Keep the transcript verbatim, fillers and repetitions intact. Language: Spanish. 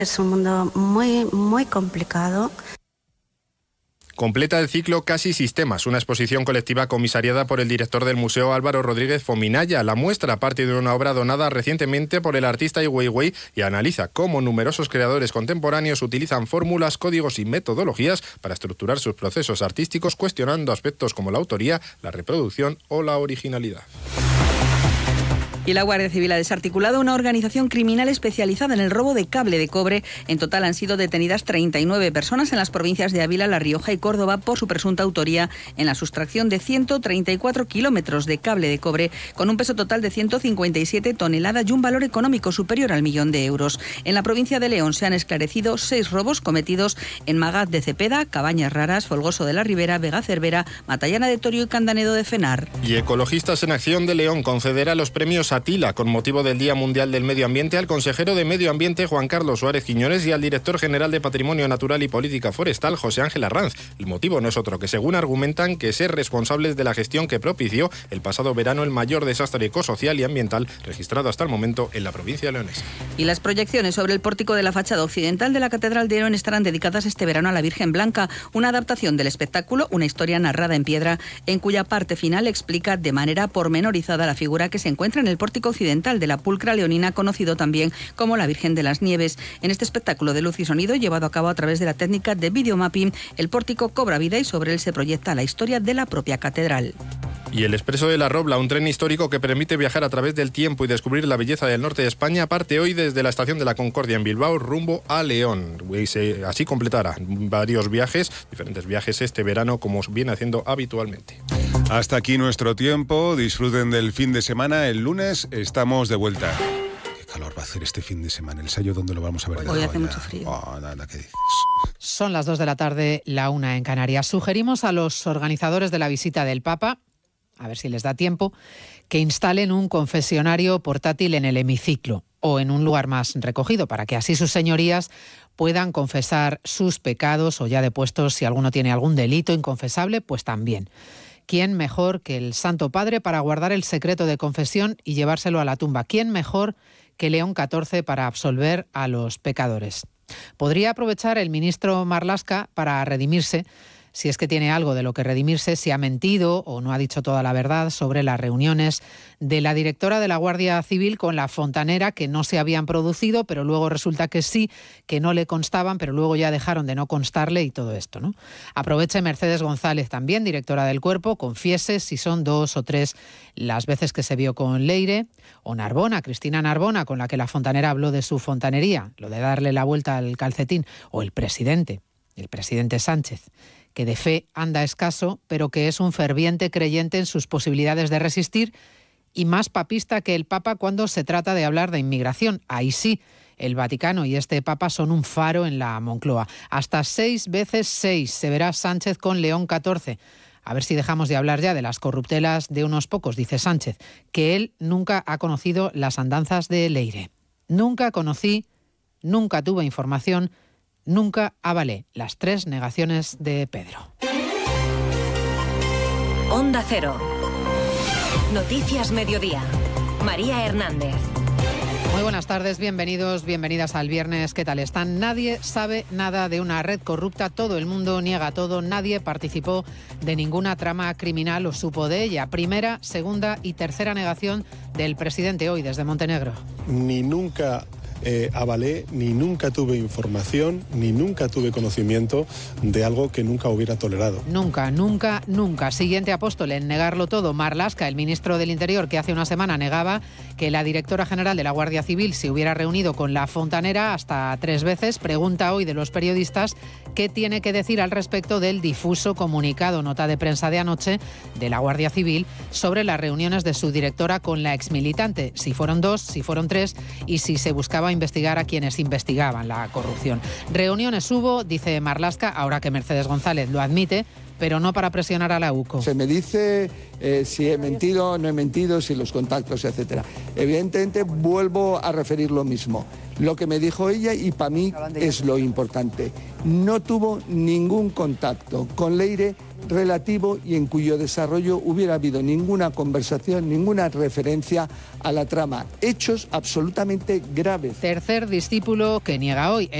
Es un mundo muy, muy complicado. Completa el ciclo Casi Sistemas, una exposición colectiva comisariada por el director del Museo Álvaro Rodríguez Fominaya. La muestra parte de una obra donada recientemente por el artista Ai Weiwei y analiza cómo numerosos creadores contemporáneos utilizan fórmulas, códigos y metodologías para estructurar sus procesos artísticos, cuestionando aspectos como la autoría, la reproducción o la originalidad. Y la Guardia Civil ha desarticulado una organización criminal especializada en el robo de cable de cobre. En total han sido detenidas treinta y nueve personas en las provincias de Ávila, La Rioja y Córdoba por su presunta autoría en la sustracción de ciento treinta y cuatro kilómetros de cable de cobre con un peso total de ciento cincuenta y siete toneladas y un valor económico superior al millón de euros. En la provincia de León se han esclarecido seis robos cometidos en Magaz de Cepeda, Cabañas Raras, Folgoso de la Ribera, Vega Cervera, Matallana de Torio y Candanedo de Fenar. Y Ecologistas en Acción de León concederá los premios Atila con motivo del Día Mundial del Medio Ambiente al consejero de Medio Ambiente Juan Carlos Suárez Quiñones y al director general de Patrimonio Natural y Política Forestal José Ángel Arranz. El motivo no es otro que, según argumentan, que ser responsables de la gestión que propició el pasado verano el mayor desastre ecosocial y ambiental registrado hasta el momento en la provincia leonesa. Y las proyecciones sobre el pórtico de la fachada occidental de la Catedral de León estarán dedicadas este verano a la Virgen Blanca, una adaptación del espectáculo, una historia narrada en piedra, en cuya parte final explica de manera pormenorizada la figura que se encuentra en el pórtico occidental de la pulcra leonina, conocido también como la Virgen de las Nieves. En este espectáculo de luz y sonido, llevado a cabo a través de la técnica de videomapping, el pórtico cobra vida y sobre él se proyecta la historia de la propia catedral. Y el Expreso de la Robla, un tren histórico que permite viajar a través del tiempo y descubrir la belleza del norte de España, parte hoy desde la estación de la Concordia en Bilbao rumbo a León. Y se, así completará varios viajes, diferentes viajes este verano, como viene haciendo habitualmente. Hasta aquí nuestro tiempo. Disfruten del fin de semana. El lunes estamos de vuelta. Qué calor va a hacer este fin de semana. ¿El Sayo dónde lo vamos a ver? Hoy hace mucho frío. Oh, nada, ¿qué dices? Son las dos de la tarde, la una en Canarias. Sugerimos a los organizadores de la visita del Papa, a ver si les da tiempo, que instalen un confesionario portátil en el hemiciclo o en un lugar más recogido, para que así sus señorías puedan confesar sus pecados o, ya de puestos, si alguno tiene algún delito inconfesable, pues también. ¿Quién mejor que el Santo Padre para guardar el secreto de confesión y llevárselo a la tumba? ¿Quién mejor que León catorce para absolver a los pecadores? Podría aprovechar el ministro Marlaska para redimirse, si es que tiene algo de lo que redimirse, si ha mentido o no ha dicho toda la verdad sobre las reuniones de la directora de la Guardia Civil con la fontanera, que no se habían producido, pero luego resulta que sí, que no le constaban, pero luego ya dejaron de no constarle y todo esto, ¿no? Aproveche Mercedes González también, directora del Cuerpo, confiese si son dos o tres las veces que se vio con Leire, o Narbona, Cristina Narbona, con la que la fontanera habló de su fontanería, lo de darle la vuelta al calcetín, o el presidente, el presidente Sánchez, que de fe anda escaso, pero que es un ferviente creyente en sus posibilidades de resistir, y más papista que el Papa cuando se trata de hablar de inmigración. Ahí sí, el Vaticano y este Papa son un faro en la Moncloa. Hasta seis veces seis se verá Sánchez con León catorce. A ver si dejamos de hablar ya de las corruptelas de unos pocos, dice Sánchez, que él nunca ha conocido las andanzas de Leire. Nunca conocí, nunca tuve información, nunca avalé. Las tres negaciones de Pedro. Onda Cero. Noticias Mediodía. María Hernández. Muy buenas tardes, bienvenidos, bienvenidas al viernes. ¿Qué tal están? Nadie sabe nada de una red corrupta, todo el mundo niega todo, nadie participó de ninguna trama criminal o supo de ella. Primera, segunda y tercera negación del presidente hoy desde Montenegro. Ni nunca Eh, avalé, ni nunca tuve información, ni nunca tuve conocimiento de algo que nunca hubiera tolerado. Nunca, nunca, nunca. Siguiente apóstol en negarlo todo, Marlaska, el ministro del Interior, que hace una semana negaba que la directora general de la Guardia Civil se hubiera reunido con la fontanera hasta tres veces. Pregunta hoy de los periodistas qué tiene que decir al respecto del difuso comunicado, nota de prensa de anoche, de la Guardia Civil sobre las reuniones de su directora con la exmilitante. Si fueron dos, si fueron tres y si se buscaba investigar a quienes investigaban la corrupción. Reuniones hubo, dice Marlaska, ahora que Mercedes González lo admite, pero no para presionar a la U C O. Se me dice eh, si he mentido, no he mentido, si los contactos, etcétera. Evidentemente vuelvo a referir lo mismo. Lo que me dijo ella, y para mí es lo importante. No tuvo ningún contacto con Leire relativo y en cuyo desarrollo hubiera habido ninguna conversación, ninguna referencia a la trama. Hechos absolutamente graves. Tercer discípulo que niega hoy.